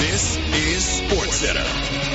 This is SportsCenter.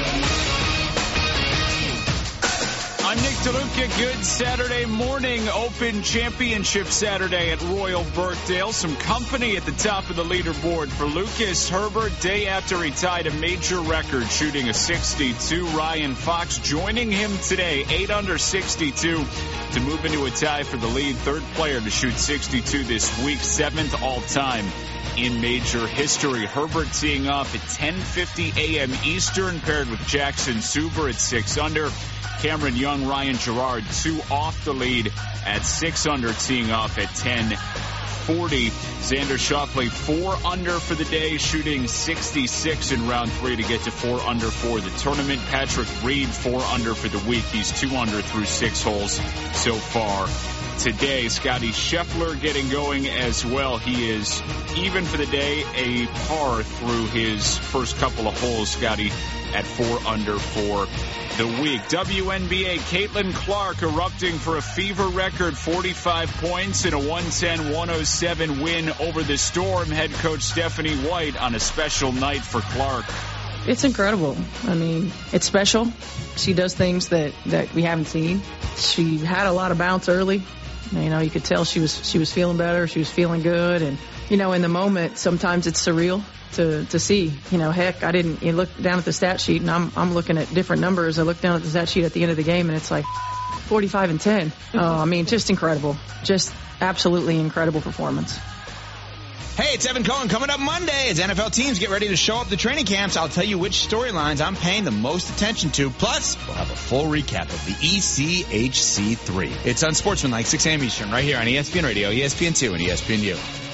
I'm Nick DeLuca. Good Saturday morning. Open Championship Saturday at Royal Birkdale. Some company at the top of the leaderboard for Lucas Herbert. Day after he tied a major record, shooting a 62. Ryan Fox joining him today, 8 under 62, to move into a tie for the lead. Third player to shoot 62 this week, 7th all-time in major history. Herbert teeing off at 10:50 a.m. Eastern, paired with Jackson Suber at 6 under. Cameron Young, Ryan Gerard, 2 off the lead at 6 under, teeing off at 10:40. Xander Schauffele 4 under for the day, shooting 66 in round 3 to get to 4 under for the tournament. Patrick Reed 4 under for the week. He's 2 under through 6 holes so far today. Scotty Scheffler getting going as well. He is even for the day, a par through his first couple of holes. Scotty at 4 under for the week. WNBA, Caitlin Clark erupting for a fever record 45 points in a 110-107 win over the Storm. Head coach Stephanie White on a special night for Clark. It's incredible. I mean, it's special. She does things that we haven't seen. She had a lot of bounce early. You know, you could tell she was feeling better. She was feeling good. And, you know, in the moment, sometimes it's surreal to see. You know, heck, you look down at the stat sheet, and I'm looking at different numbers. I look down at the stat sheet at the end of the game, and it's like 45 and 10. I mean, just incredible. Just absolutely incredible performance. Hey, it's Evan Cohen. Coming up Monday as NFL teams get ready to show up to training camps, I'll tell you which storylines I'm paying the most attention to. Plus, we'll have a full recap of the ECHC3. It's Unsportsmanlike, 6 a.m. Eastern, right here on ESPN Radio, ESPN2, and ESPNU.